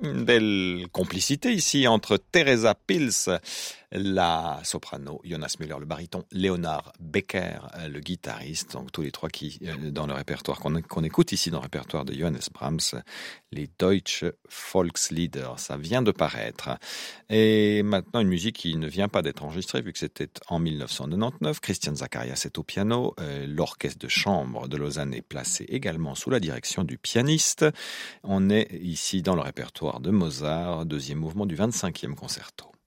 Une belle complicité ici entre Teresa Pils, la soprano, Jonas Müller, le baryton, Leonard Becker, le guitariste. Donc tous les trois qui, dans le répertoire qu'on écoute ici dans le répertoire de Johannes Brahms, les Deutsche Volkslieder. Ça vient de paraître. Et maintenant une musique qui ne vient pas d'être enregistrée vu que c'était en 1999. Christian Zacharias est au piano. L'orchestre de chambre de Lausanne est placé également sous la direction du pianiste. On est ici dans le répertoire de Mozart, deuxième mouvement du 25e concerto.